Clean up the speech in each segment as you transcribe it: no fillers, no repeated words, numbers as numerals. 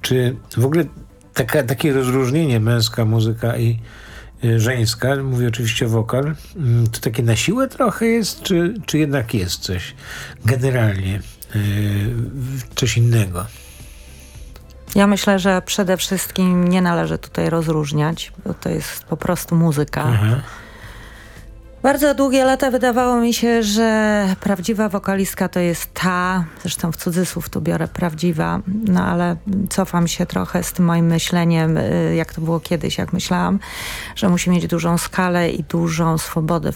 czy w ogóle takie rozróżnienie męska muzyka i żeńska, mówię oczywiście wokal, to takie na siłę trochę jest, czy jednak jest coś generalnie, coś innego? Ja myślę, że przede wszystkim nie należy tutaj rozróżniać, bo to jest po prostu muzyka. Aha. Bardzo długie lata wydawało mi się, że prawdziwa wokalistka to jest ta, zresztą w cudzysłów tu biorę prawdziwa, no ale cofam się trochę z tym moim myśleniem, jak to było kiedyś, jak myślałam, że musi mieć dużą skalę i dużą swobodę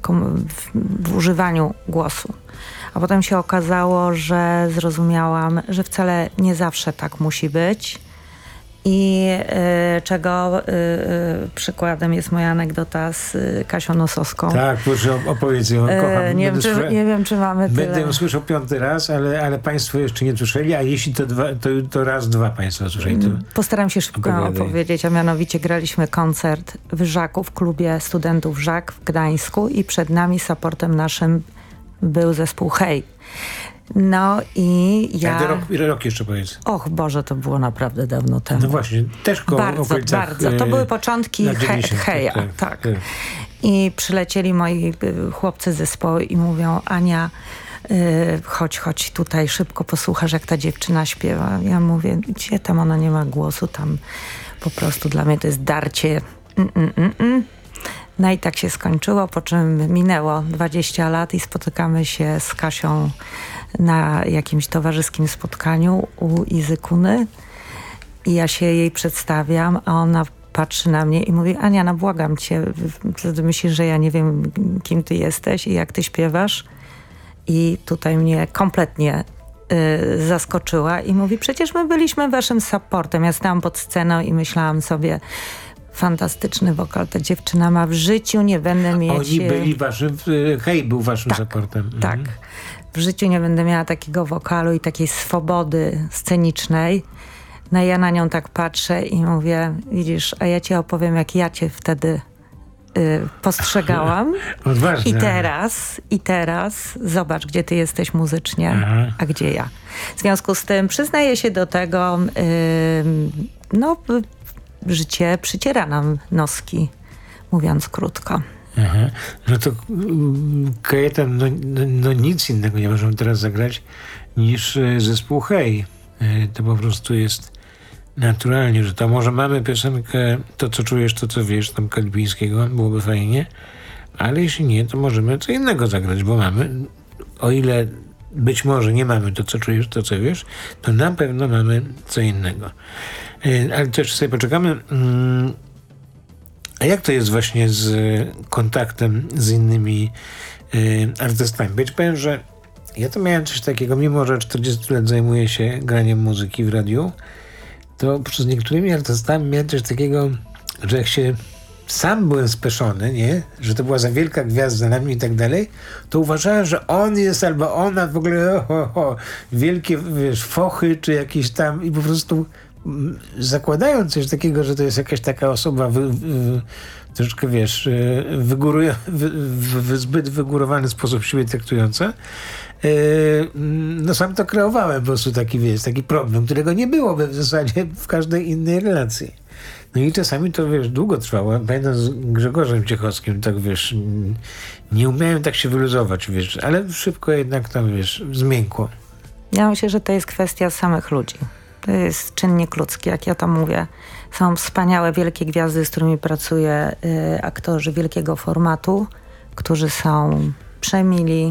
w używaniu głosu. A potem się okazało, że zrozumiałam, że wcale nie zawsze tak musi być. I czego przykładem jest moja anegdota z Kasią Nosowską. Tak, proszę opowiedz ją, kocham. Nie wiem, czy mamy tyle. Będę ją słyszał 5. raz, ale państwo jeszcze nie słyszeli, a jeśli to raz, 2 państwo słyszeli. To postaram się szybko opowiedzieć, a mianowicie graliśmy koncert w Żaku, w klubie studentów Żak w Gdańsku i przed nami supportem naszym był zespół Hej. No i ja... Rok jeszcze powiedz. Och Boże, to było naprawdę dawno temu. No właśnie, też koło okolicach... Bardzo. To były początki Heja. Tak. I przylecieli moi chłopcy z zespołu i mówią: Ania, chodź tutaj, szybko posłuchasz, jak ta dziewczyna śpiewa. Ja mówię: gdzie tam, ona nie ma głosu, tam po prostu dla mnie to jest darcie. No i tak się skończyło, po czym minęło 20 lat i spotykamy się z Kasią na jakimś towarzyskim spotkaniu u Izy Kuny i ja się jej przedstawiam, a ona patrzy na mnie i mówi: Ania, no błagam cię, ty myślisz, że ja nie wiem, kim ty jesteś i jak ty śpiewasz? I tutaj mnie kompletnie zaskoczyła i mówi: przecież my byliśmy waszym supportem. Ja stałam pod sceną i myślałam sobie: fantastyczny wokal ta dziewczyna ma, w życiu nie będę mieć... Oni byli waszym... Hej był waszym supportem. Tak. W życiu nie będę miała takiego wokalu i takiej swobody scenicznej. No ja na nią tak patrzę i mówię: widzisz, a ja ci opowiem, jak ja cię wtedy postrzegałam. Odważnie. I teraz zobacz, gdzie ty jesteś muzycznie, a gdzie ja. W związku z tym przyznaję się do tego, życie przyciera nam noski, mówiąc krótko. Aha. No to Kajetan, no nic innego nie możemy teraz zagrać niż zespół Hej. To po prostu jest naturalnie, że to może mamy piosenkę To, co czujesz, to, co wiesz, tam Kalipińskiego, byłoby fajnie, ale jeśli nie, to możemy co innego zagrać, bo mamy, o ile być może nie mamy To, co czujesz, to, co wiesz, to na pewno mamy co innego. Ale też sobie poczekamy. A jak to jest właśnie z kontaktem z innymi artystami? Bo ja ci powiem, że ja to miałem coś takiego, mimo że 40 lat zajmuję się graniem muzyki w radiu, to z niektórymi artystami miałem coś takiego, że jak się sam byłem speszony, nie? Że to była za wielka gwiazda na mnie i tak dalej, to uważałem, że on jest albo ona w ogóle wielkie, wiesz, fochy czy jakieś tam i po prostu zakładając coś takiego, że to jest jakaś taka osoba troszeczkę, wiesz, w zbyt wygórowany sposób siebie traktująca, no sam to kreowałem po prostu taki, wiesz, taki problem, którego nie byłoby w zasadzie w każdej innej relacji. No i czasami to, wiesz, długo trwało. Pamiętam z Grzegorzem Ciechowskim, tak, wiesz, nie umiałem tak się wyluzować, wiesz, ale szybko jednak tam, wiesz, zmiękło. Ja myślę, że to jest kwestia samych ludzi. To jest czynnik ludzki, jak ja to mówię. Są wspaniałe, wielkie gwiazdy, z którymi pracuję, aktorzy wielkiego formatu, którzy są przemili,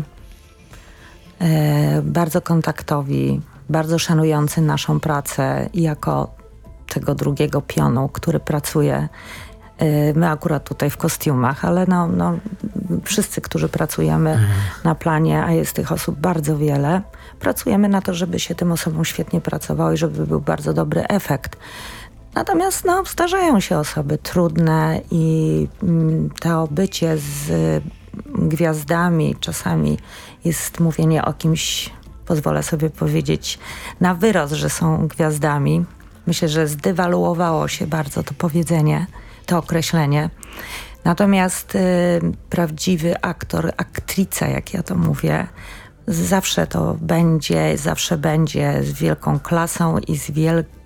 bardzo kontaktowi, bardzo szanujący naszą pracę i jako tego drugiego pionu, który pracuje. My akurat tutaj w kostiumach, ale no, wszyscy, którzy pracujemy na planie, a jest tych osób bardzo wiele, pracujemy na to, żeby się tym osobom świetnie pracowało i żeby był bardzo dobry efekt. Natomiast zdarzają się osoby trudne i to bycie z gwiazdami czasami jest mówienie o kimś, pozwolę sobie powiedzieć, na wyrost, że są gwiazdami. Myślę, że zdewaluowało się bardzo to powiedzenie, to określenie. Natomiast prawdziwy aktor, aktrica, jak ja to mówię, zawsze będzie z wielką klasą i z